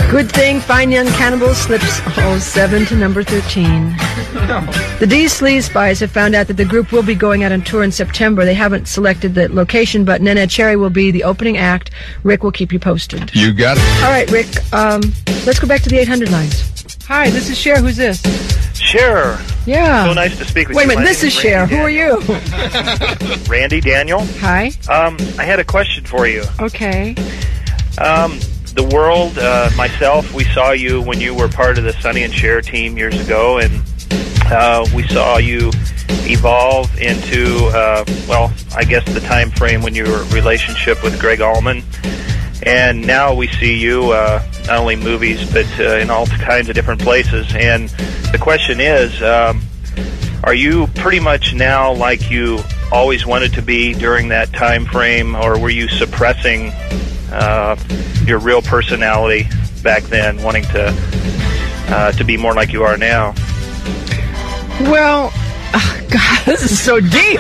Good thing Fine Young Cannibal slips 7 to number 13. The D Sleaze Spies have found out that the group will be going out on tour in September. They haven't selected the location, but Neneh Cherry will be the opening act. Rick will keep you posted. You got it. All right, Rick, let's go back to the 800 lines. Hi, this is Cher. Who's this? Cher. Yeah. So nice to speak with you. Wait a minute, this is Cher. Who are you? Randy Daniel. Hi. I had a question for you. Okay. The world, myself, we saw you when you were part of the Sonny and Cher team years ago, and we saw you evolve into, well, I guess the time frame when you were in relationship with Greg Allman. And now we see you not only in movies, but in all kinds of different places. And the question is, are you pretty much now like you always wanted to be during that time frame, or were you suppressing your real personality back then, wanting to be more like you are now? Well, God, this is so deep.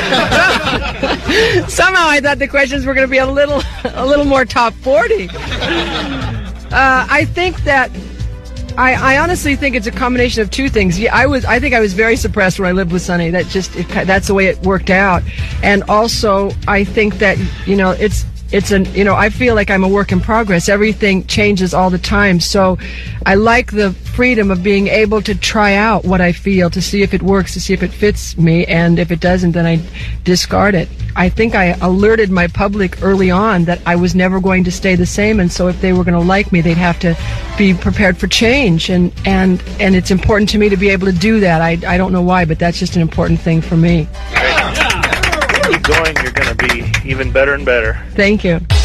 Somehow I thought the questions were going to be a little more top 40. I think that I honestly think it's a combination of two things. Yeah, I think I was very suppressed when I lived with Sonny. That's the way it worked out. And also, I think that I feel like I'm a work in progress. Everything changes all the time. So I like the freedom of being able to try out what I feel, to see if it works, to see if it fits me, and if it doesn't, then I discard it. I think I alerted my public early on that I was never going to stay the same, and so if they were going to like me, they'd have to be prepared for change, and it's important to me to be able to do that. I don't know why, but that's just an important thing for me. Keep going, you're going to be even better and better. Thank you.